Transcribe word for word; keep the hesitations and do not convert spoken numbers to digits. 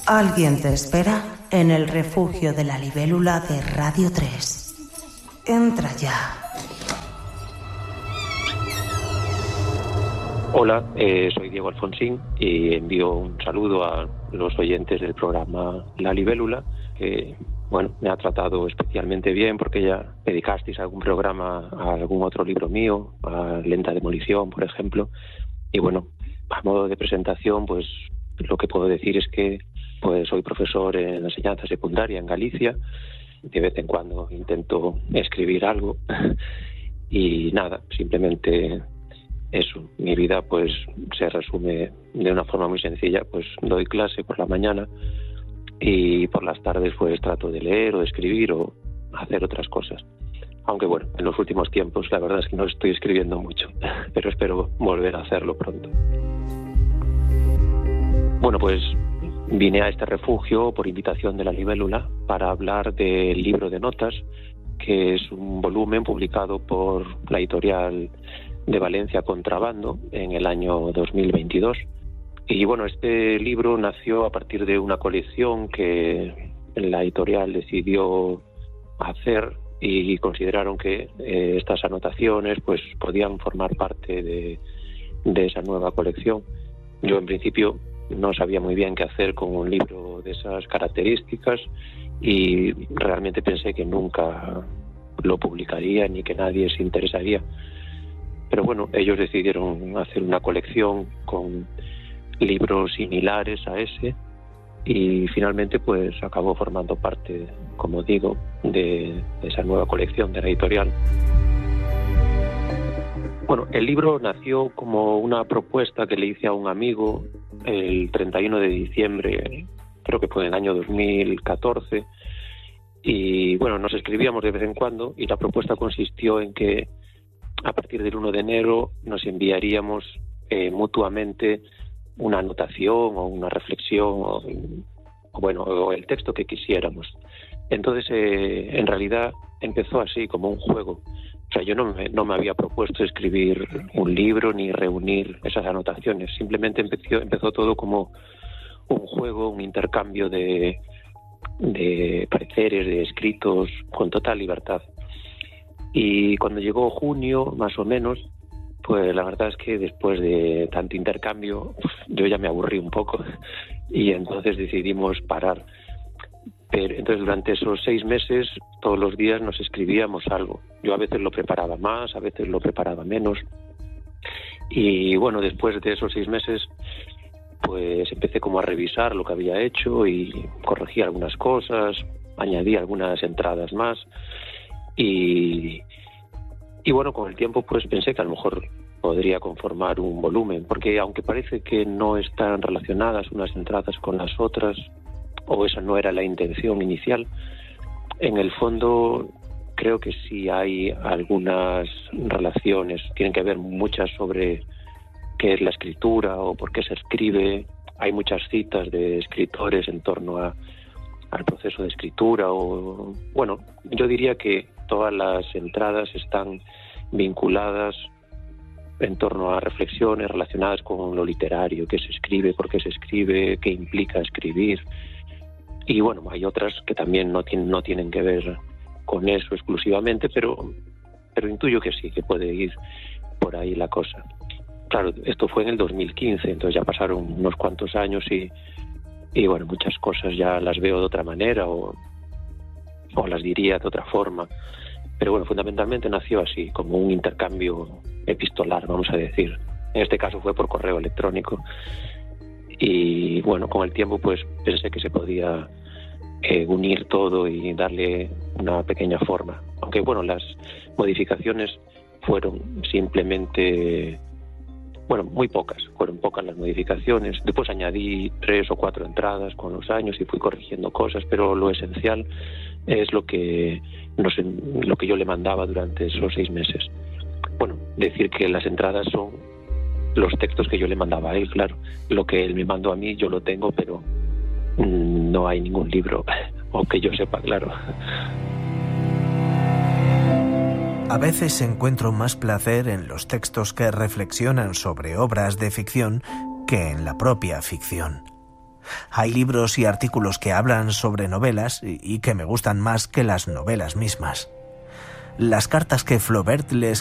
Alguien te espera en el refugio de la libélula de Radio tres. Entra ya. Hola, eh, soy Diego Alfonsín y envío un saludo a los oyentes del programa La Libélula, que bueno, me ha tratado especialmente bien porque ya dedicasteis algún programa a algún otro libro mío, a Lenta Demolición, por ejemplo, y bueno, a modo de presentación, pues lo que puedo decir es que pues soy profesor en la enseñanza secundaria en Galicia. De vez en cuando intento escribir algo y nada, simplemente eso. Mi vida pues se resume de una forma muy sencilla. Pues doy clase por la mañana y por las tardes pues trato de leer o de escribir o hacer otras cosas. Aunque bueno, en los últimos tiempos la verdad es que no estoy escribiendo mucho, pero espero volver a hacerlo pronto. Bueno, pues vine a este refugio por invitación de La Libélula para hablar del libro de notas, que es un volumen publicado por la editorial de Valencia Contrabando en el año dos mil veintidós. Y bueno, este libro nació a partir de una colección que la editorial decidió hacer y consideraron que eh, estas anotaciones pues podían formar parte de, de esa nueva colección. Yo en principio no sabía muy bien qué hacer con un libro de esas características y realmente pensé que nunca lo publicaría ni que nadie se interesaría. Pero bueno, ellos decidieron hacer una colección con libros similares a ese y finalmente pues acabó formando parte, como digo, de esa nueva colección de la editorial. Bueno, el libro nació como una propuesta que le hice a un amigo el treinta y uno de diciembre, creo que fue en el año dos mil catorce, y bueno, nos escribíamos de vez en cuando y la propuesta consistió en que a partir del uno de enero nos enviaríamos eh, mutuamente una anotación o una reflexión o, o bueno, o el texto que quisiéramos. Entonces, eh, en realidad empezó así, como un juego. O sea, yo no me, no me había propuesto escribir un libro ni reunir esas anotaciones. Simplemente empezó, empezó todo como un juego, un intercambio de, de pareceres, de escritos, con total libertad. Y cuando llegó junio, más o menos, pues la verdad es que después de tanto intercambio, pues, yo ya me aburrí un poco y entonces decidimos parar. Pero entonces durante esos seis meses todos los días nos escribíamos algo. Yo a veces lo preparaba más, a veces lo preparaba menos. Y bueno, después de esos seis meses pues empecé como a revisar lo que había hecho y corregí algunas cosas, añadí algunas entradas más y, y bueno, con el tiempo pues pensé que a lo mejor podría conformar un volumen, porque aunque parece que no están relacionadas unas entradas con las otras, o esa no era la intención inicial, en el fondo creo que sí hay algunas relaciones, tienen que ver muchas sobre qué es la escritura o por qué se escribe. Hay muchas citas de escritores en torno a, al proceso de escritura, o bueno, yo diría que todas las entradas están vinculadas en torno a reflexiones relacionadas con lo literario, qué se escribe, por qué se escribe, qué implica escribir. Y bueno, hay otras que también no tienen, no tienen que ver con eso exclusivamente, pero, pero intuyo que sí, que puede ir por ahí la cosa. Claro, esto fue en el dos mil quince, entonces ya pasaron unos cuantos años y, y bueno, muchas cosas ya las veo de otra manera o, o las diría de otra forma. Pero bueno, fundamentalmente nació así, como un intercambio epistolar, vamos a decir. En este caso fue por correo electrónico. Y bueno, con el tiempo pues pensé que se podía eh, unir todo y darle una pequeña forma. Aunque bueno, las modificaciones fueron simplemente, bueno, muy pocas, fueron pocas las modificaciones. Después añadí tres o cuatro entradas con los años y fui corrigiendo cosas, pero lo esencial es lo que, no sé, lo que yo le mandaba durante esos seis meses. Bueno, decir que las entradas son los textos que yo le mandaba a él, claro. Lo que él me mandó a mí yo lo tengo, pero mmm, no hay ningún libro, o que yo sepa, claro. A veces encuentro más placer en los textos que reflexionan sobre obras de ficción que en la propia ficción. Hay libros y artículos que hablan sobre novelas y que me gustan más que las novelas mismas. Las cartas que Flaubert le